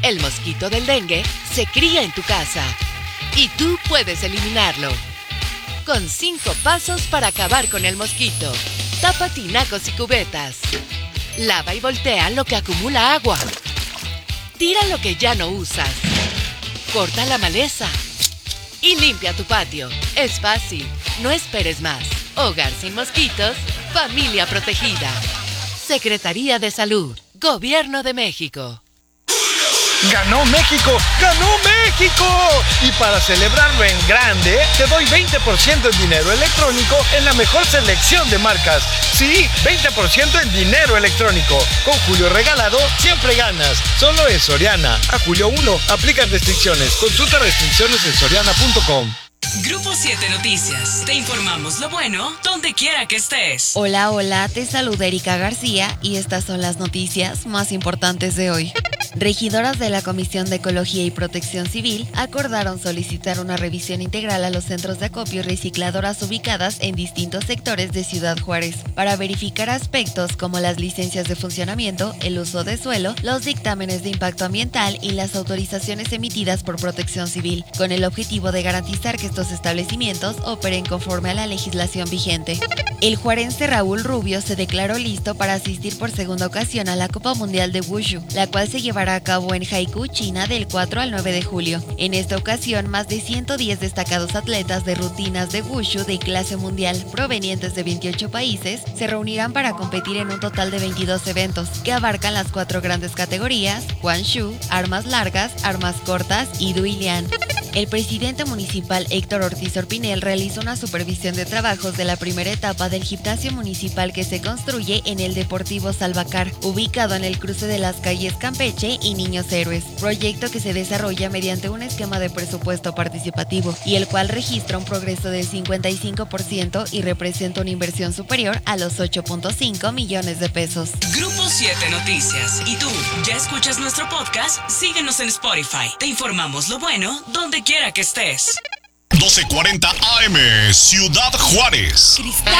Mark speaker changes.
Speaker 1: El mosquito del dengue se cría en tu casa y tú puedes eliminarlo. Con 5 pasos para acabar con el mosquito. Tapa tinacos y cubetas. Lava y voltea lo que acumula agua. Tira lo que ya no usas. Corta la maleza. Y limpia tu patio. Es fácil. No esperes más. Hogar sin mosquitos. Familia protegida. Secretaría de Salud. Gobierno de México.
Speaker 2: ¡Ganó México! ¡Ganó México! Y para celebrarlo en grande, te doy 20% en dinero electrónico en la mejor selección de marcas. Sí, 20% en dinero electrónico. Con Julio Regalado, siempre ganas. Solo es Soriana. A julio 1, aplican restricciones. Consulta restricciones en soriana.com.
Speaker 3: Grupo 7 Noticias. Te informamos lo bueno donde quiera que estés.
Speaker 4: Hola, hola, te saluda Erika García y estas son las noticias más importantes de hoy. Regidoras de la Comisión de Ecología y Protección Civil acordaron solicitar una revisión integral a los centros de acopio y recicladoras ubicadas en distintos sectores de Ciudad Juárez para verificar aspectos como las licencias de funcionamiento, el uso de suelo, los dictámenes de impacto ambiental y las autorizaciones emitidas por Protección Civil, con el objetivo de garantizar que estos establecimientos operen conforme a la legislación vigente. El juarense Raúl Rubio se declaró listo para asistir por segunda ocasión a la Copa Mundial de Wushu, la cual se llevará a cabo en Haikou, China, del 4 al 9 de julio. En esta ocasión, más de 110 destacados atletas de rutinas de Wushu de clase mundial, provenientes de 28 países, se reunirán para competir en un total de 22 eventos, que abarcan las 4 grandes categorías: Wushu, armas largas, armas cortas y Duilian. El presidente municipal Héctor Ortiz Orpinel realizó una supervisión de trabajos de la primera etapa del gimnasio municipal que se construye en el Deportivo Salvacar, ubicado en el cruce de las calles Campeche y Niños Héroes, proyecto que se desarrolla mediante un esquema de presupuesto participativo y el cual registra un progreso del 55% y representa una inversión superior a los 8.5 millones de pesos.
Speaker 3: Grupo 7 Noticias. ¿Y tú, ya escuchas nuestro podcast? Síguenos en Spotify. Te informamos lo bueno donde quiera que estés.
Speaker 5: 1240 AM, Ciudad Juárez.
Speaker 1: Cristal